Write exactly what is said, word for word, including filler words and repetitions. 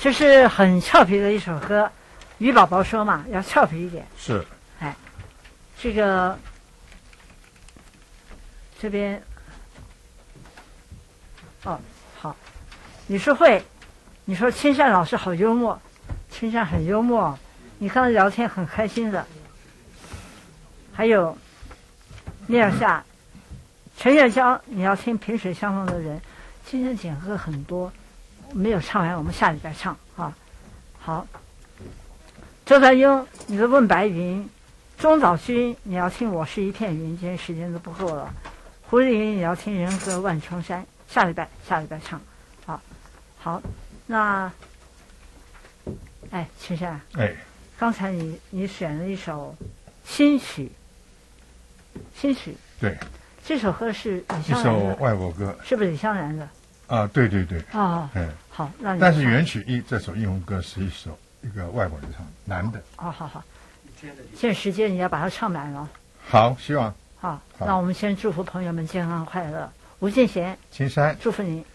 这是很俏皮的一首歌，于宝宝说嘛，要俏皮一点。 是。 哎，这个这边，哦，好，李淑慧，你说青山老师好幽默，青山很幽默，你刚才聊天很开心的。还有聂尔夏，陈月娇，你要听萍水相逢的人，今天点歌很多。没有唱完，我们下礼拜唱啊。好，周凡英，你的问白云，钟早军，你要听我是一片云，今天时间都不够了。胡丽云，你要听人歌万重山，下礼拜下礼拜唱啊。好，那哎，青山， 哎， 刚才你你选了一首新曲，新曲， 对， 这首歌是李一首香兰的， 外国歌， 是不是李香兰的？ 啊，对对对， 哦， 哎， 好，那你但是原曲一这首英文歌是一首一个外国人唱，男的。 哦，好好，现在时间你要把它唱满了。 好，希望好， 好那我们先祝福朋友们健康快乐。吴建贤， 青山祝福您。